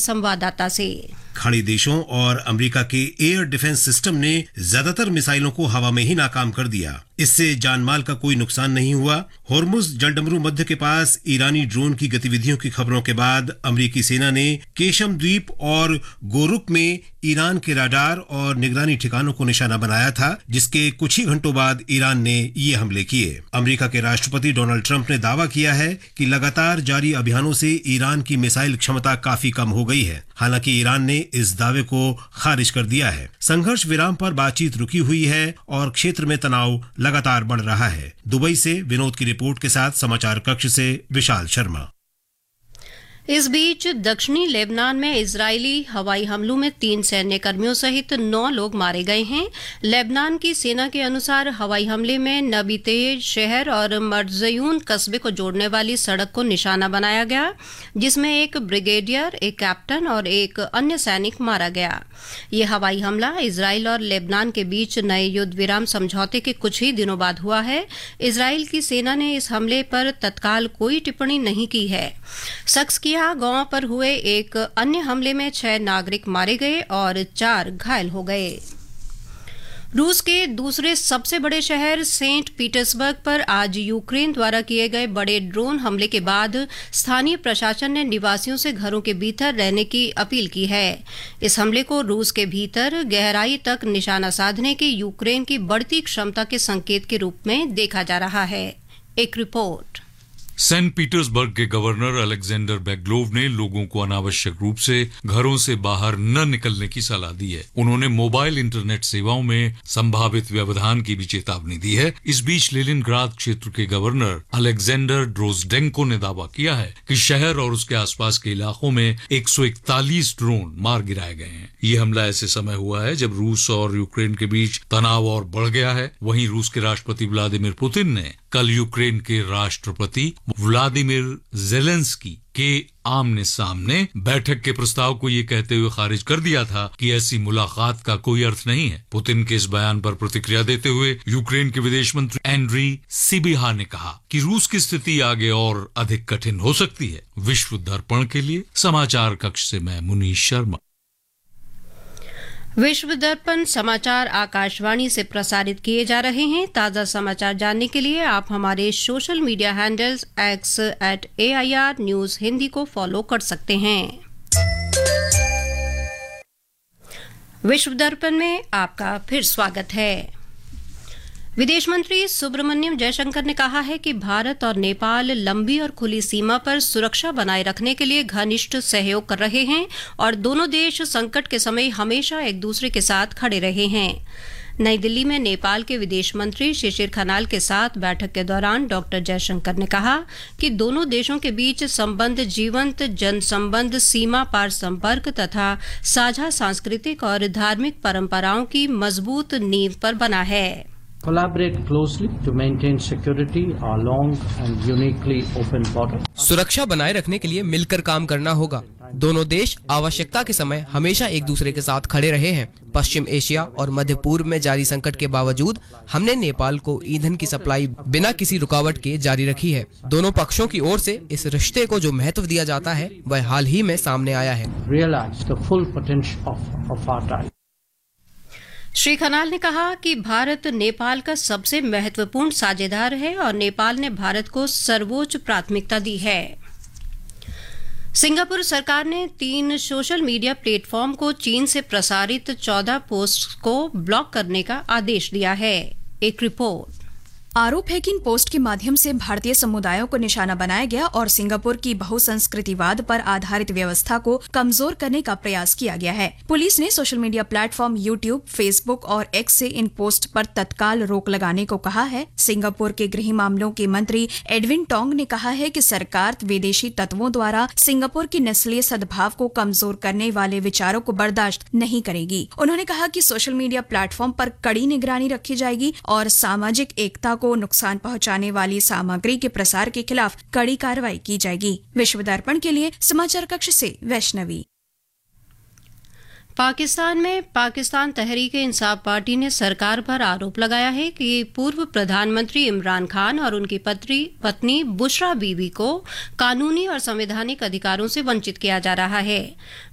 संवाददाता से। खाड़ी देशों और अमेरिका के एयर डिफेंस सिस्टम ने ज्यादातर मिसाइलों को हवा में ही नाकाम कर दिया। इससे जानमाल का कोई नुकसान नहीं हुआ। होर्मुज जलडमरू मध्य के पास ईरानी ड्रोन की गतिविधियों की खबरों के बाद अमेरिकी सेना ने केशम द्वीप और गोरुक में ईरान के राडार और निगरानी ठिकानों को निशाना बनाया था, जिसके कुछ ही घंटों बाद ईरान ने ये हमले किए। अमेरिका के राष्ट्रपति डोनाल्ड ट्रंप ने दावा किया है कि लगातार जारी अभियानों से ईरान की मिसाइल क्षमता काफी कम हो गई है। हालांकि ईरान ने इस दावे को खारिज कर दिया है। संघर्ष विराम पर बातचीत रुकी हुई है और क्षेत्र में तनाव लगातार बढ़ रहा है। दुबई से विनोद की रिपोर्ट के साथ समाचार कक्ष से विशाल शर्मा। इस बीच दक्षिणी लेबनान में इजरायली हवाई हमलों में 3 सैन्य कर्मियों सहित 9 लोग मारे गए हैं। लेबनान की सेना के अनुसार हवाई हमले में नबीतेज शहर और मर्जयून कस्बे को जोड़ने वाली सड़क को निशाना बनाया गया, जिसमें एक ब्रिगेडियर, एक कैप्टन और एक अन्य सैनिक मारा गया। ये हवाई हमला इजरायल और लेबनान के बीच नए युद्ध विराम समझौते के कुछ ही दिनों बाद हुआ है। इजरायल की सेना ने इस हमले पर तत्काल कोई टिप्पणी नहीं की है। सक्सकिया गांव पर हुए एक अन्य हमले में 6 नागरिक मारे गए और 4 घायल हो गए। रूस के दूसरे सबसे बड़े शहर सेंट पीटर्सबर्ग पर आज यूक्रेन द्वारा किए गए बड़े ड्रोन हमले के बाद स्थानीय प्रशासन ने निवासियों से घरों के भीतर रहने की अपील की है। इस हमले को रूस के भीतर गहराई तक निशाना साधने की यूक्रेन की बढ़ती क्षमता के संकेत के रूप में देखा जा रहा है। एक रिपोर्ट। सेंट पीटर्सबर्ग के गवर्नर अलेक्जेंडर बेग्लोव ने लोगों को अनावश्यक रूप से घरों से बाहर न निकलने की सलाह दी है। उन्होंने मोबाइल इंटरनेट सेवाओं में संभावित व्यवधान की भी चेतावनी दी है। इस बीच लेनिनग्राद क्षेत्र के गवर्नर अलेक्जेंडर ड्रोजडेंको ने दावा किया है कि शहर और उसके आसपास के इलाकों में 141 ड्रोन मार गिराए गए हैं। ये हमला ऐसे समय हुआ है जब रूस और यूक्रेन के बीच तनाव और बढ़ गया है। वहीं रूस के राष्ट्रपति व्लादिमीर पुतिन ने कल यूक्रेन के राष्ट्रपति व्लादिमीर जेलेंस्की के आमने सामने बैठक के प्रस्ताव को ये कहते हुए खारिज कर दिया था कि ऐसी मुलाकात का कोई अर्थ नहीं है। पुतिन के इस बयान पर प्रतिक्रिया देते हुए यूक्रेन के विदेश मंत्री एंड्री सिबिहा ने कहा कि रूस की स्थिति आगे और अधिक कठिन हो सकती है। विश्व दर्पण के लिए समाचार कक्ष से मैं मुनीश शर्मा। विश्व दर्पण समाचार आकाशवाणी से प्रसारित किए जा रहे हैं। ताज़ा समाचार जानने के लिए आप हमारे social media handles @AIR news Hindi को फॉलो कर सकते हैं। विश्व दर्पण में आपका फिर स्वागत है। विदेश मंत्री सुब्रमण्यम जयशंकर ने कहा है कि भारत और नेपाल लंबी और खुली सीमा पर सुरक्षा बनाए रखने के लिए घनिष्ठ सहयोग कर रहे हैं और दोनों देश संकट के समय हमेशा एक दूसरे के साथ खड़े रहे हैं। नई दिल्ली में नेपाल के विदेश मंत्री शिशिर खनाल के साथ बैठक के दौरान डॉक्टर जयशंकर ने कहा कि दोनों देशों के बीच संबंध जीवंत जनसंबंध, सीमा पार संपर्क तथा साझा सांस्कृतिक और धार्मिक परंपराओं की मजबूत नींव पर बना है। Collaborate closely to maintain security along and uniquely open border. सुरक्षा बनाए रखने के लिए मिलकर काम करना होगा। दोनों देश आवश्यकता के समय हमेशा एक दूसरे के साथ खड़े रहे हैं। पश्चिम एशिया और मध्य पूर्व में जारी संकट के बावजूद हमने नेपाल को ईंधन की सप्लाई बिना किसी रुकावट के जारी रखी है। दोनों पक्षों की ओर से इस रिश्ते को जो महत्व दिया जाता है वह हाल ही में सामने आया है। Realize the full potential of our time. Shri Khanal ने कहा कि भारत नेपाल का सबसे महत्वपूर्ण साझेदार है और नेपाल ने भारत को सर्वोच्च प्राथमिकता दी है। सिंगापुर सरकार ने 3 सोशल मीडिया प्लेटफॉर्म को चीन से प्रसारित 14 पोस्ट को ब्लॉक करने का आदेश दिया है। एक रिपोर्ट। आरोप है कि इन पोस्ट के माध्यम से भारतीय समुदायों को निशाना बनाया गया और सिंगापुर की बहुसंस्कृतिवाद पर आधारित व्यवस्था को कमजोर करने का प्रयास किया गया है। पुलिस ने social media platform YouTube, Facebook और एक्स से इन पोस्ट पर तत्काल रोक लगाने को कहा है। सिंगापुर के गृह मामलों के मंत्री एडविन टोंग ने कहा है कि सरकार विदेशी तत्वों द्वारा सिंगापुर की नस्लीय सद्भाव को कमजोर करने वाले विचारों को बर्दाश्त नहीं करेगी। उन्होंने कहा कि सोशल मीडिया प्लेटफॉर्म पर कड़ी निगरानी रखी जाएगी और सामाजिक एकता को नुकसान पहुंचाने वाली सामग्री के प्रसार के खिलाफ कड़ी कार्रवाई की जाएगी। विश्व दर्पण के लिए समाचार कक्ष से वैष्णवी। पाकिस्तान में पाकिस्तान तहरीक-ए-इंसाफ पार्टी ने सरकार पर आरोप लगाया है कि पूर्व प्रधानमंत्री इमरान खान और उनकी पत्नी बुशरा बीबी को कानूनी और संवैधानिक अधिकारों से वंचित किया जा रहा है।